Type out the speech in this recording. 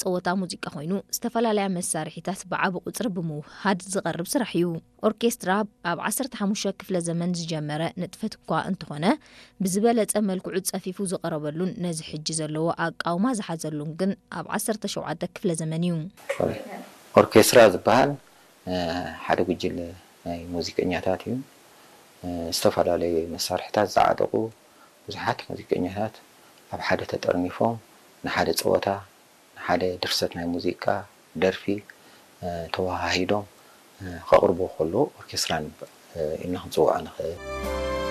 ፀወታ ሙዚቃ ኮይኑ ዝተፈላለዩ መሳርሒታት ብዓቢ ቁጽሪ ብምውሃድ ዝቐርብ ስራሕ እዩ ኦርኬስትራ ኣብ 15 ክፍለ ዘመን ዝጀመረ ንጥፈት እኳ እንትኾነ ብዝበለጸ መልክዑ ጸፊፉ ዝቐረበሉን ነዚ ሕጂ ዘለዎ ኣቃውማ ዝሓዘሉን ግን ኣብ 17 ክፍለ ዘመን እዩ ኦርኬስትራ ዝበሃል ሓደ ጉጅለ ናይ ሙዚቀኛታት እዩ ዝተፈላለዩ መሳርሒታት ዝዓጠቑ ብዙሓት ሙዚቀኛታት ኣብ ሓደ ተጠርኒፎም ንሓደ ፀወታ ንሓደ ድርሰት ናይ ሙዚቃ ደርፊ ተዋሃሂዶም ከቕርቡ ከለዉ ኦርኬስትራ ኢልና ክንፅውዖ ንኽእል